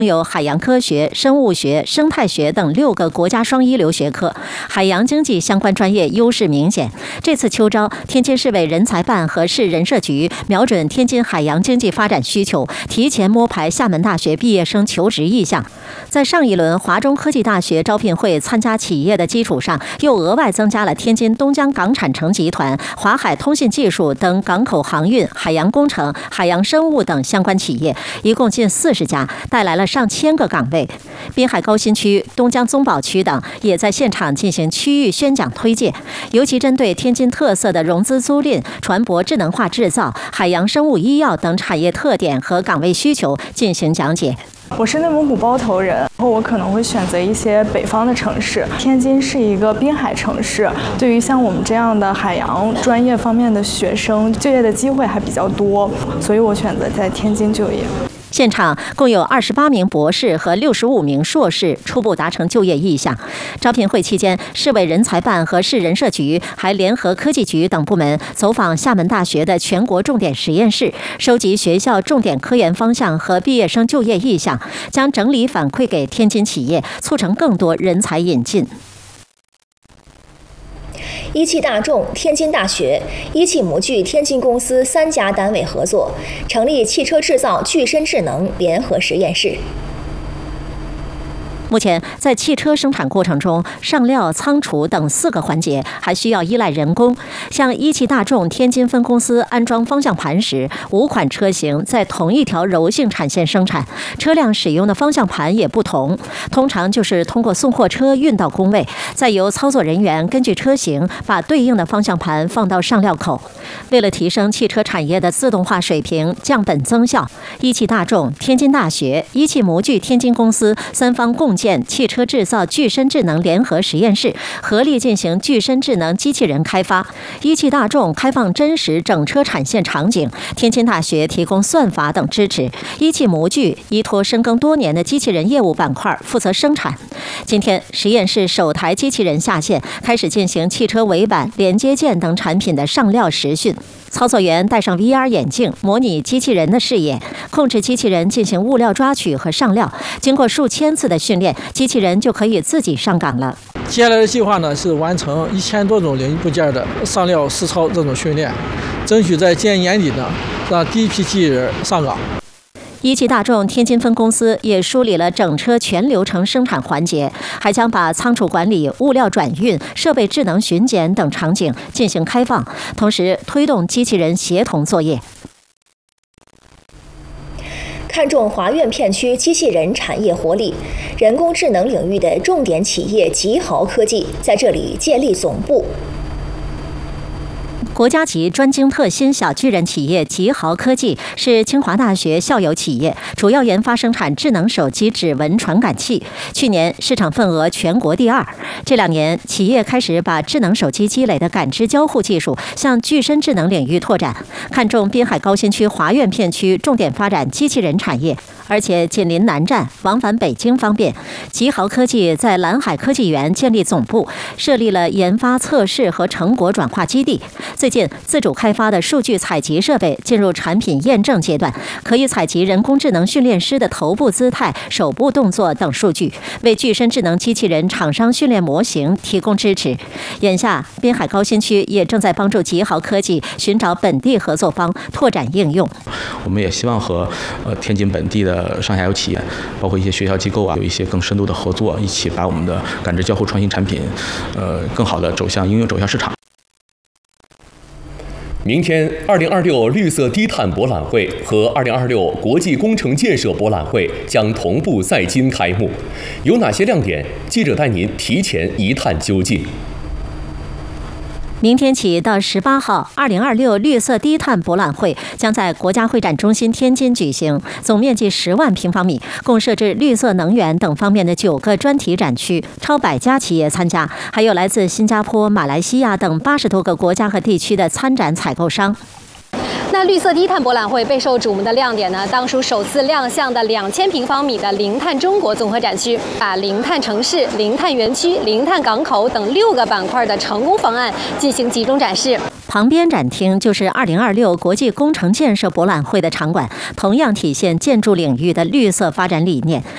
有海洋科学、生物学、生态学等6个国家双一流学科，海洋经济相关专业优势明显。这次秋招，天津市委人才办和市人社局瞄准天津海洋经济发展需求，提前摸排厦门大学毕业生求职意向。在上一轮华中科技大学招聘会参加企业的基础上，又额外增加了天津东江港产城集团、华海通信技术等港口航运、海洋工程、海洋生物等相关企业，一共近40家，带来了上千个岗位。滨海高新区、东江宗保区等也在现场进行区域宣讲推介，尤其针对天津特色的融资租赁、船舶智能化制造、海洋生物医药等产业特点和岗位需求进行讲解。 我是内蒙古包头人，然后我可能会选择一些北方的城市。天津是一个滨海城市，对于像我们这样的海洋专业方面的学生，就业的机会还比较多，所以我选择在天津就业。 现场共有28名博士和65名硕士初步达成就业意向。招聘会期间，市委人才办和市人社局还联合科技局等部门走访厦门大学的全国重点实验室，收集学校重点科研方向和毕业生就业意向，将整理反馈给天津企业，促成更多人才引进。 一汽大众、天津大学、一汽模具天津公司3家单位合作，成立汽车制造具身智能联合实验室。 目前，在汽车生产过程中，上料、仓储等4个环节还需要依赖人工。像一汽大众天津分公司安装方向盘时，5款车型在同一条柔性产线生产，车辆使用的方向盘也不同。通常就是通过送货车运到工位，再由操作人员根据车型把对应的方向盘放到上料口。为了提升汽车产业的自动化水平，降本增效，一汽大众、天津大学、一汽模具天津公司3方共建汽车制造具身智能联合实验室，合力进行具身智能机器人开发。一汽大众开放真实整车产线场景，天津大学提供算法等支持，一汽模具依托深耕多年的机器人业务板块负责生产。今天，实验室首台机器人下线，开始进行汽车尾板、连接件等产品的上料实训。操作员戴上 VR 眼镜，模拟机器人的视野，控制机器人进行物料抓取和上料。经过数千次的训练，机器人就可以自己上岗了。 接下来的计划呢是完成1000多种零部件的上料实操这种训练，争取在今年年底呢让第一批机器人上岗。 一汽大众天津分公司也梳理了整车全流程生产环节，还将把仓储管理、物料转运、设备智能巡检等场景进行开放，同时推动机器人协同作业。 看重华苑片区机器人产业活力，人工智能领域的重点企业极豪科技在这里建立总部。 国家级专精特新小巨人企业极豪科技是清华大学校友企业，主要研发生产智能手机指纹传感器。去年市场份额全国第2。这2年，企业开始把智能手机积累的感知交互技术向具身智能领域拓展，看重滨海高新区华苑片区重点发展机器人产业，而且紧邻南站，往返北京方便。极豪科技在蓝海科技园建立总部，设立了研发、测试和成果转化基地。最近，自主开发的数据采集设备进入产品验证阶段，可以采集人工智能训练师的头部姿态、手部动作等数据，为具身智能机器人厂商训练模型提供支持。眼下，滨海高新区也正在帮助极豪科技寻找本地合作方，拓展应用。 我们也希望和天津本地的上下游企业，包括一些学校机构有一些更深度的合作，一起把我们的感知交互创新产品，更好的应用走向市场。 明天，2026绿色低碳博览会和2026国际工程建设博览会将同步在京开幕，有哪些亮点？记者带您提前一探究竟。 明天起到18号，2026绿色低碳博览会将在国家会展中心天津举行，总面积10万平方米，共设置绿色能源等方面的9个专题展区，超100家企业参加，还有来自新加坡、马来西亚等80多个国家和地区的参展采购商。 那绿色低碳博览会备受瞩目的亮点呢，当属首次亮相的2000平方米的零碳中国综合展区，把零碳城市、零碳园区、零碳港口等6个板块的成功方案进行集中展示。 旁边展厅就是2026国际工程建设博览会的场馆，同样体现建筑领域的绿色发展理念。